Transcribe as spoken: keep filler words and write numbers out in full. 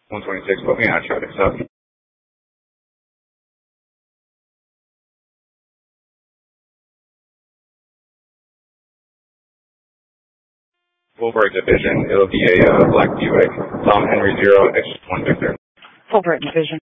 one twenty-six, put me on traffic stop. Fulbright Division, it'll be a uh, black Buick, Tom Henry zero, X one Victor. Fulbright Division.